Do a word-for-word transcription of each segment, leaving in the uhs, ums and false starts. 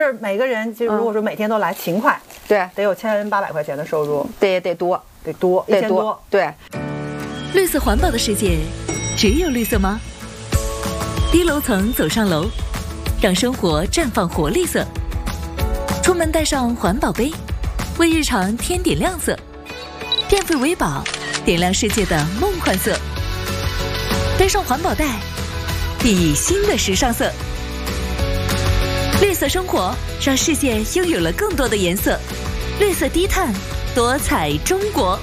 是每个人就如果说每天都来勤快， 对， 得有千八百块钱的收入， 得得多， 得多，一得千多。 对， 绿色环保的世界，只有绿色吗？低楼层走上楼，让生活绽放活力色。出门带上环保杯，为日常添点亮色。电费为宝，点亮世界的梦幻色。背上环保袋，熠熠新的时尚色。绿色生活，让世界拥有了更多的颜色。绿色低碳，多彩中国。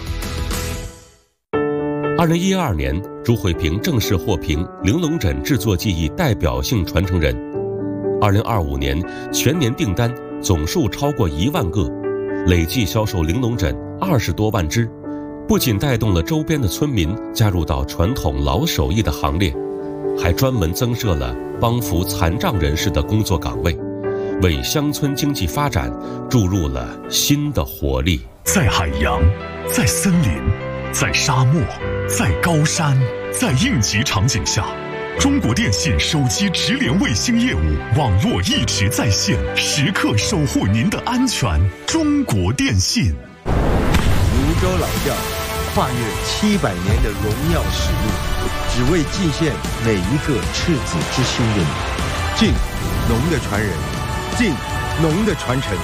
二零一二年，朱慧萍正式获评玲珑枕制作技艺代表性传承人。二零二五年，全年订单总数超过一万个，累计销售玲珑枕二十多万只，不仅带动了周边的村民加入到传统老手艺的行列，还专门增设了帮扶残障人士的工作岗位，为乡村经济发展注入了新的活力。 在海洋，在森林，在沙漠，在高山，在应急场景下，中国电信手机直连卫星业务网络一直在线，时刻守护您的安全。中国电信。 泸州老窖跨越七百年的荣耀史路，只为祭献每一个赤子之心的你。敬农的传人，敬农的传承。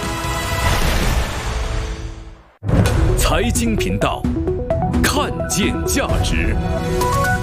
财经频道，看见价值。